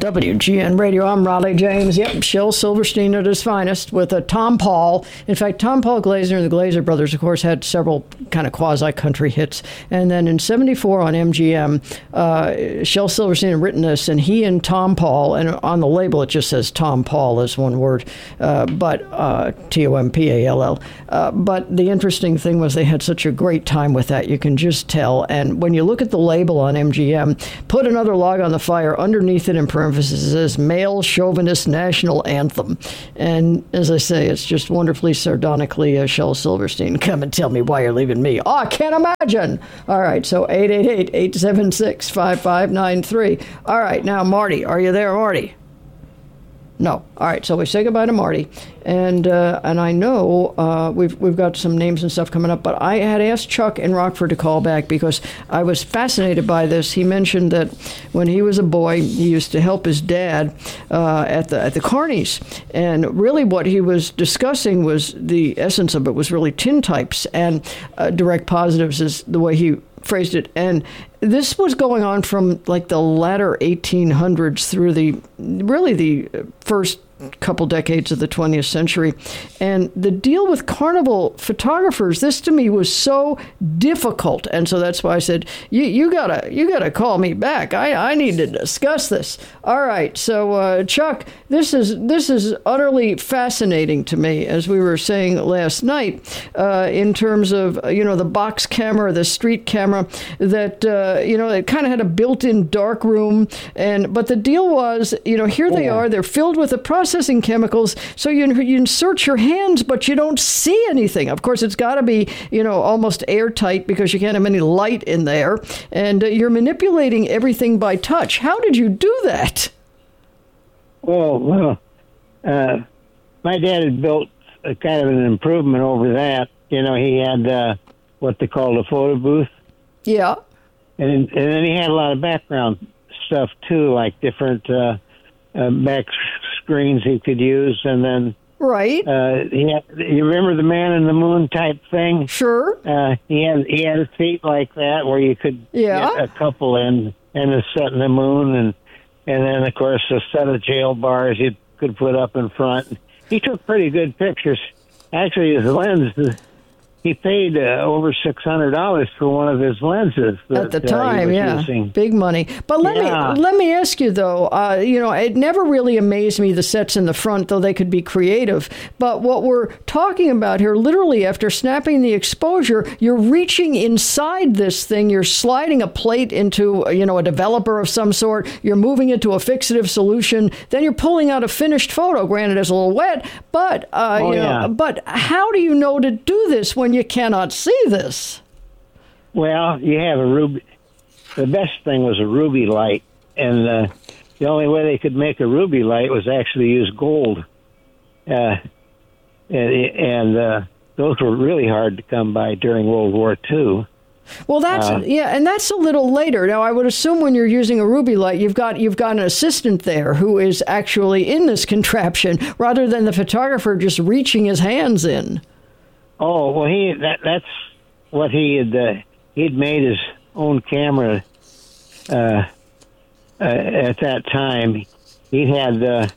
WGN Radio, I'm Raleigh James. Yep, Shel Silverstein at his finest with a Tom Paul. In fact, Tom Paul Glaser and the Glaser Brothers, of course, had several kind of quasi-country hits. And then in 74 on MGM, Shel Silverstein had written this, and he and Tom Paul, and on the label it just says Tom Paul as one word, but Tompall. But the interesting thing was they had such a great time with that. You can just tell. And when you look at the label on MGM, put another log on the fire. Underneath it in parentheses says Male Chauvinist National Anthem. And as I say, it's just wonderfully sardonically Shel Silverstein. Come and tell me why you're leaving me. Oh, I can't imagine. All right, so 888-876-5593. All right, now, Marty, are you there, Marty? No. All right, so we say goodbye to Marty, and I know we've got some names and stuff coming up, but I had asked Chuck in Rockford to call back because I was fascinated by this. He mentioned that when he was a boy, he used to help his dad at the Carneys, and really what he was discussing was the essence of it was really tintypes, and direct positives is the way he phrased it. And this was going on from like the latter 1800s through the first couple decades of the 20th century. And the deal with carnival photographers, this to me was so difficult. And so that's why I said, you gotta call me back. I need to discuss this. All right. So, Chuck, this is utterly fascinating to me, as we were saying last night, in terms of, the box camera, the street camera that, it kind of had a built-in dark room. But the deal was, here they are, they're filled with a processing chemicals, so you insert your hands, but you don't see anything. Of course, it's got to be, almost airtight because you can't have any light in there, and you're manipulating everything by touch. How did you do that? Well, my dad had built a kind of an improvement over that. He had what they called a photo booth. Yeah. And then he had a lot of background stuff, too, like different back screens he could use, and then right. You remember the Man in the Moon type thing? Sure. He had a seat like that where you could get a couple in and a set in the moon, and then of course a set of jail bars you could put up in front. He took pretty good pictures. Actually, his lens. He paid over $600 for one of his lenses at the time. Using. Big money. But let me ask you though. It never really amazed me the sets in the front, though they could be creative. But what we're talking about here, literally, after snapping the exposure, you're reaching inside this thing. You're sliding a plate into a developer of some sort. You're moving it to a fixative solution. Then you're pulling out a finished photo. Granted, it's a little wet, but But how do you know to do this when you cannot see this? Well, you have a ruby. The best thing was a ruby light, and the only way they could make a ruby light was actually use gold, and those were really hard to come by during World War II. Well, and that's a little later. Now, I would assume when you're using a ruby light, you've got an assistant there who is actually in this contraption, rather than the photographer just reaching his hands in. Oh, well, that's what he had. He'd made his own camera at that time. He had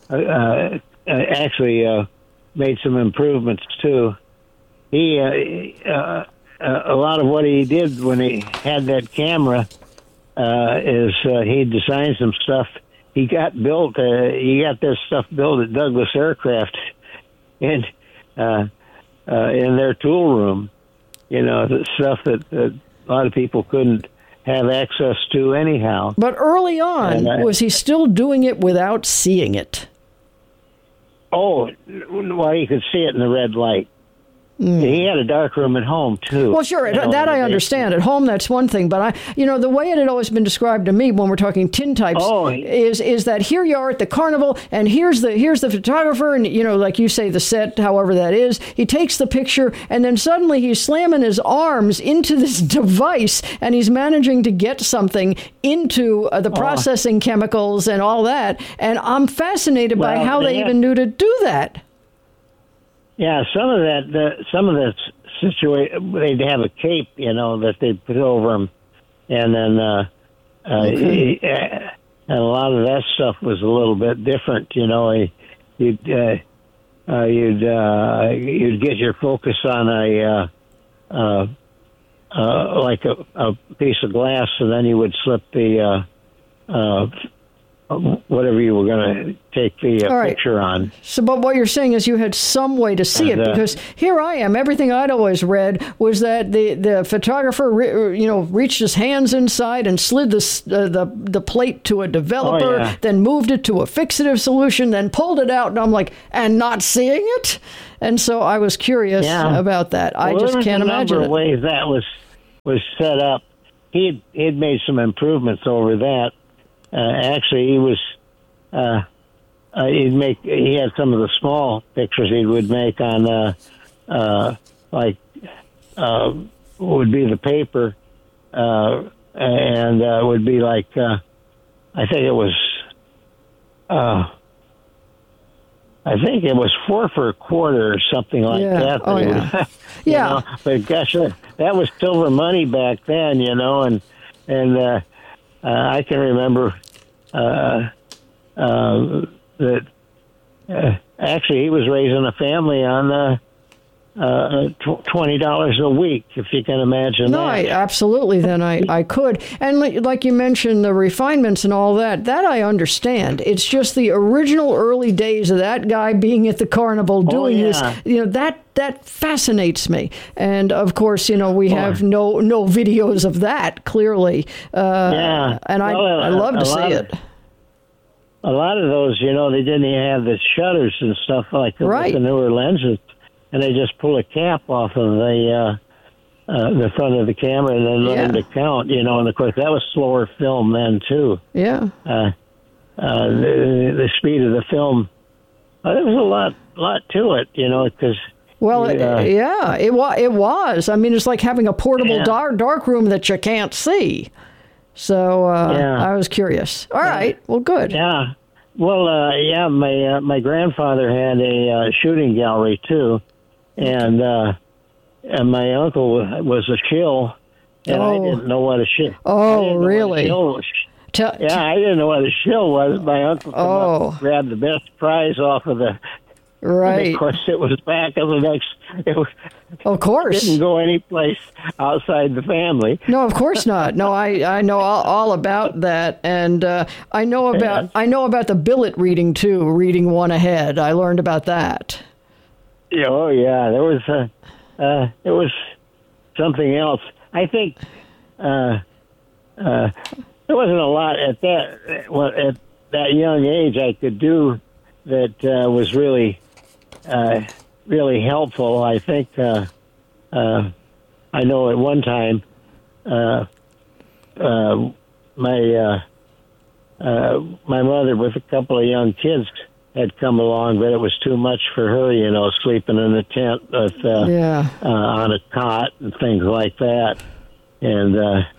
actually made some improvements too. He a lot of what he did when he had that camera is he designed some stuff. He got this stuff built at Douglas Aircraft, and in their tool room, the stuff that a lot of people couldn't have access to anyhow. But early on, was he still doing it without seeing it? Oh, well, you could see it in the red light. He had a dark room at home, too. Well, sure, that I understand. At home, that's one thing. But, the way it had always been described to me when we're talking tintypes is that here you are at the carnival, and here's the photographer, and, like you say, the set, however that is. He takes the picture, and then suddenly he's slamming his arms into this device, and he's managing to get something into the processing chemicals and all that. And I'm fascinated by how they even knew to do that. Yeah, some of that situation, they'd have a cape, they'd put over them, and then and a lot of that stuff was a little bit different. You know, you'd get your focus on like a piece of glass, and then you would slip the whatever you were going to take the picture on. So, but what you're saying is you had some way to see it, because here I am. Everything I'd always read was that the photographer, reached his hands inside and slid the plate to a developer, then moved it to a fixative solution, then pulled it out, and I'm like, and not seeing it? And so I was curious about that. I just can't imagine it. There were a number of ways that was set up. He'd made some improvements over that. Actually, he was he had some of the small pictures he would make on would be the paper, and would be like I think it was 4 for a quarter or something like that. Oh, yeah. Yeah. But gosh, that was silver money back then, and I can remember that actually he was raising a family on $20 a week, if you can imagine that. Absolutely, then I could. And like you mentioned, the refinements and all that I understand. It's just the original early days of that guy being at the carnival doing this, that fascinates me. And of course, we have no videos of that, clearly. And I love to see it. A lot of those, they didn't even have the shutters and stuff like that with the newer lenses. And they just pull a cap off of the front of the camera and then learn to count, and of course that was slower film then too. Yeah. The speed of the film, there was a lot to it, because. Well, it was. I mean, it's like having a portable dark room that you can't see. So I was curious. All right. Well, good. Yeah. Well, my grandfather had a shooting gallery too. And my uncle was a shill, and I didn't know what a shill. Oh, really? I didn't know what a shill was. My uncle came up and grabbed the best prize off of the. Right. And of course, it was back of the next. Of course, it didn't go any place outside the family. No, of course not. No, I know all about that, and I know about the billet reading too. Reading one ahead, I learned about that. Oh yeah, there was something else. I think there wasn't a lot at that young age I could do that was really helpful. I think I know at one time my mother with a couple of young kids had come along, but it was too much for her, sleeping in a tent with, on a cot and things like that. And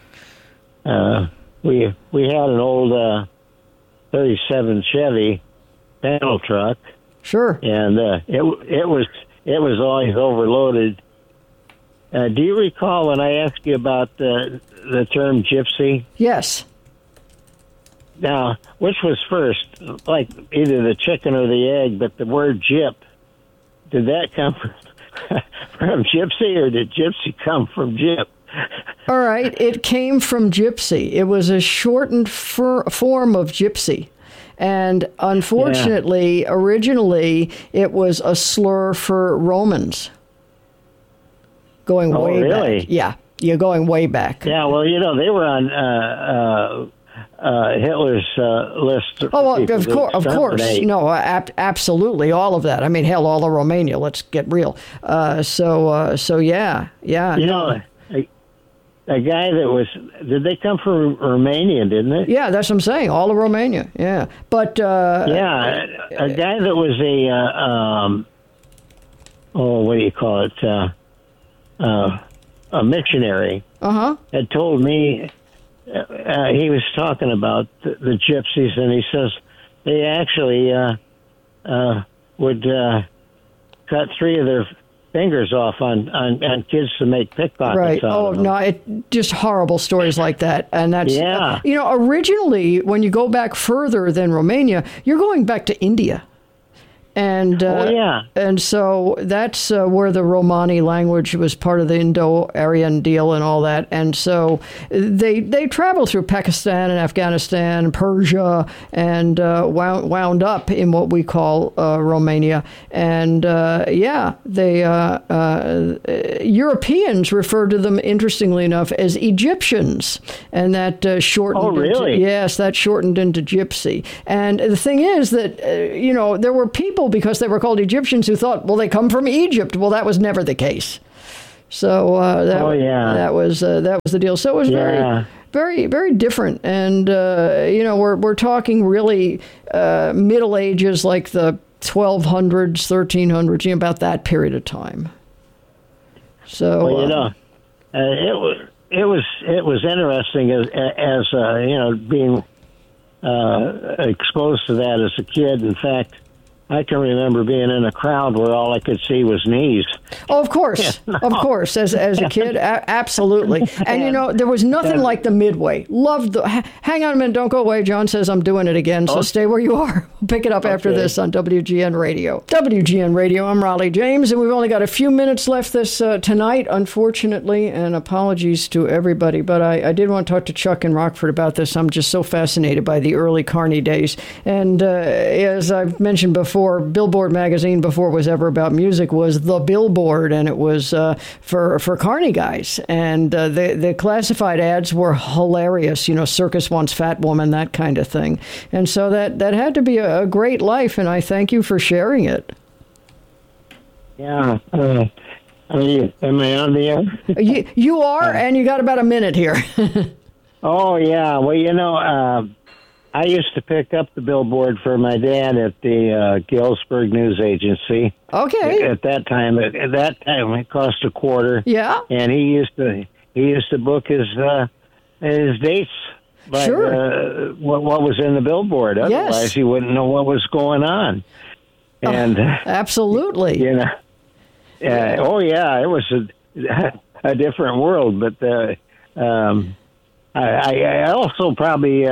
we had an old 37 Chevy panel truck. Sure. And it was always overloaded. Do you recall when I asked you about the term gypsy? Yes. Now, which was first, like either the chicken or the egg, but the word gyp, did that come from gypsy, or did gypsy come from gyp? All right, it came from gypsy. It was a shortened form of gypsy. And unfortunately, originally, it was a slur for Romans. Going way back. Yeah, you're going way back. Yeah, well, they were on Hitler's list. Oh, of course. No, absolutely. All of that. I mean, hell, all of Romania. Let's get real. So yeah. A guy did they come from Romania, didn't they? Yeah, that's what I'm saying. All of Romania. Yeah. But, a guy that was what do you call it? A missionary. Had told me, he was talking about the gypsies, and he says they actually would cut 3 of their fingers off on kids to make pickpockets. Right. Out of them. No, just horrible stories like that. And that's, Yeah. Originally, when you go back further than Romania, you're going back to India. And and so that's where the Romani language was part of the Indo-Aryan deal and all that. And so they traveled through Pakistan and Afghanistan, Persia, and wound up in what we call Romania. And Europeans referred to them, interestingly enough, as Egyptians, and that shortened. Oh, really? Yes, that shortened into Gypsy. And the thing is that there were people, because they were called Egyptians, who thought, well, they come from Egypt. Well, that was never the case. So that was the deal. So it was very, very, very different. And we're talking really Middle Ages, like the 1200s, 1300s, about that period of time. So it was interesting as being exposed to that as a kid. In fact, I can remember being in a crowd where all I could see was knees. Oh, of course. Of course. As a kid, absolutely. And, there was nothing like the Midway. Loved hang on a minute. Don't go away. John says I'm doing it again, so stay where you are. We'll pick it up after this on WGN Radio. WGN Radio, I'm Raleigh James, and we've only got a few minutes left tonight, unfortunately, and apologies to everybody. But I did want to talk to Chuck in Rockford about this. I'm just so fascinated by the early Carney days. And as I've mentioned before, Billboard magazine, before it was ever about music, was the Billboard, and it was for Carney guys. And the classified ads were hilarious. Circus wants fat woman, that kind of thing. And so that had to be a great life, and I thank you for sharing it. Yeah. Am I on the air? You are, and you got about a minute here. Oh, yeah. Well, I used to pick up the Billboard for my dad at the Galesburg News Agency. Okay. At that time, it cost $0.25. Yeah. And he used to book his dates by what was in the Billboard. Otherwise, he wouldn't know what was going on. And absolutely. it was a different world. But I also probably.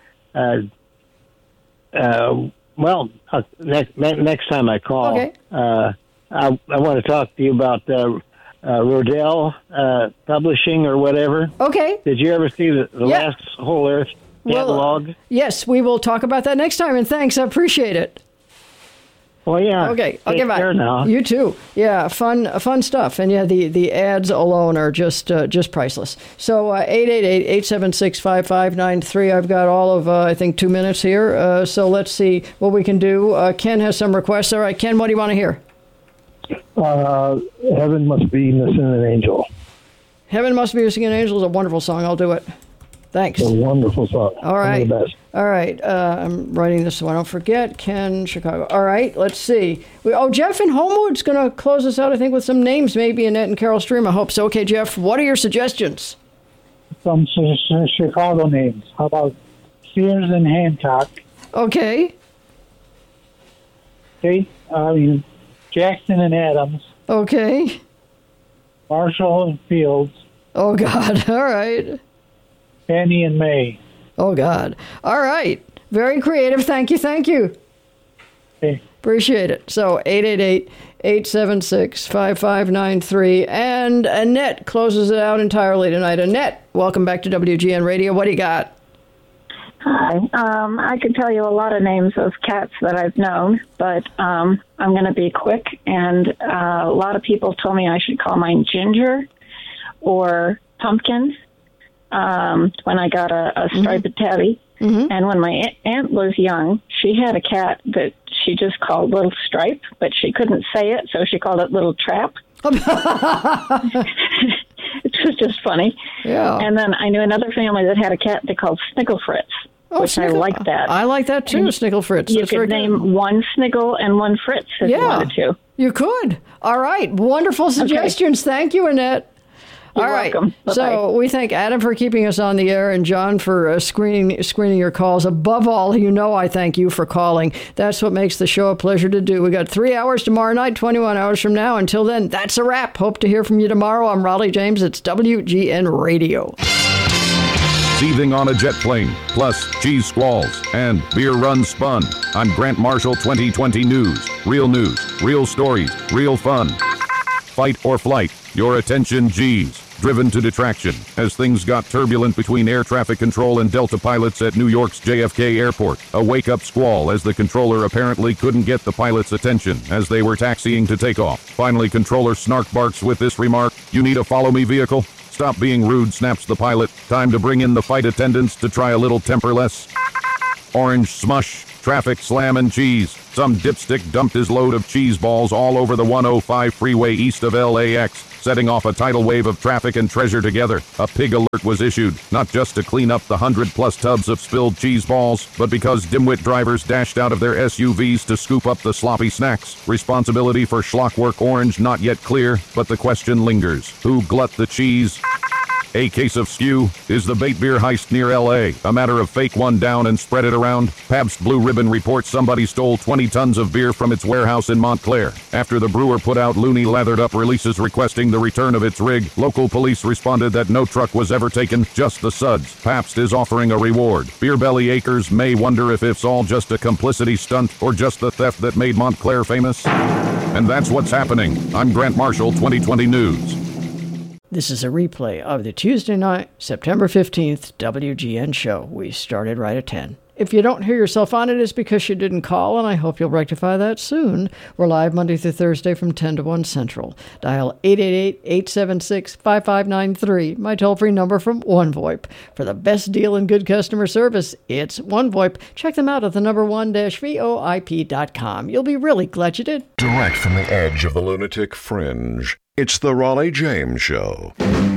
Next time I call, okay. I want to talk to you about Rodell Publishing or whatever. Okay. Did you ever see the last Whole Earth catalog? Well, yes, we will talk about that next time, and thanks. I appreciate it. Well, yeah. Okay, Take care now. You too. Yeah, fun stuff. And the ads alone are just priceless. So 888-876-5593. I've got all of I think 2 minutes here. So let's see what we can do. Ken has some requests. All right, Ken, what do you want to hear? Heaven Must Be Missing an Angel. Heaven Must Be Missing an Angel is a wonderful song. I'll do it. Thanks. It's a wonderful song. All right. One of the best. All right. I'm writing this so I don't forget. Ken, Chicago. All right. Let's see. Jeff in Homewood's going to close us out, I think, with some names, maybe Annette and Carol Stream. I hope so. Okay, Jeff, what are your suggestions? Some Chicago names. How about Sears and Hancock? Okay. Okay. Jackson and Adams. Okay. Marshall and Fields. Oh, God. All right. Fannie and May. Oh, God. All right. Very creative. Thank you. Okay. Appreciate it. So 888-876-5593. And Annette closes it out entirely tonight. Annette, welcome back to WGN Radio. What do you got? Hi. I could tell you a lot of names of cats that I've known, but I'm going to be quick. And a lot of people told me I should call mine Ginger or Pumpkin. When I got a striped tabby. Mm-hmm. And when my aunt was young, she had a cat that she just called Little Stripe, but she couldn't say it, so she called it Little Trap. It was just funny. Yeah. And then I knew another family that had a cat they called Sniggle Fritz, which I liked that. I like that too, Sniggle Fritz. You could name one Sniggle and one Fritz if you wanted to. You could. All right. Wonderful suggestions. Okay. Thank you, Annette. All right. welcome. Bye-bye. So we thank Adam for keeping us on the air and John for screening your calls. Above all, I thank you for calling. That's what makes the show a pleasure to do. We got 3 hours tomorrow night, 21 hours from now. Until then, that's a wrap. Hope to hear from you tomorrow. I'm Raleigh James. It's WGN Radio. Seething on a jet plane, plus cheese squalls and beer runs spun. I'm Grant Marshall, 2020 News. Real stories, real fun. Fight or flight, your attention G's. Driven to detraction as things got turbulent between air traffic control and Delta pilots at New York's JFK Airport. A wake-up squall as the controller apparently couldn't get the pilots' attention as they were taxiing to take off. Finally, controller snark barks with this remark, "You need a follow-me vehicle?" "Stop being rude," snaps the pilot. Time to bring in the flight attendants to try a little temper less. Orange smush, traffic slam and cheese. Some dipstick dumped his load of cheese balls all over the 105 freeway east of LAX, setting off a tidal wave of traffic and treasure together. A pig alert was issued, not just to clean up the 100-plus tubs of spilled cheese balls, but because dimwit drivers dashed out of their SUVs to scoop up the sloppy snacks. Responsibility for schlockwork orange not yet clear, but the question lingers. Who glut the cheese? A case of skew. Is the bait beer heist near L.A. a matter of fake one down and spread it around? Pabst Blue Ribbon reports somebody stole 20 tons of beer from its warehouse in Montclair. After the brewer put out loony lathered up releases requesting the return of its rig, local police responded that no truck was ever taken, just the suds. Pabst is offering a reward. Beer belly acres may wonder if it's all just a complicity stunt or just the theft that made Montclair famous. And that's what's happening. I'm Grant Marshall, 2020 News. This is a replay of the Tuesday night, September 15th WGN show. We started right at 10. If you don't hear yourself on it, it's because you didn't call, and I hope you'll rectify that soon. We're live Monday through Thursday from 10 to 1 Central. Dial 888-876-5593, my toll-free number from OneVoIP. For the best deal and good customer service, it's OneVoIP. Check them out at the number 1-VOIP.com. You'll be really glad you did. Direct from the edge of the lunatic fringe, it's the Raleigh James Show.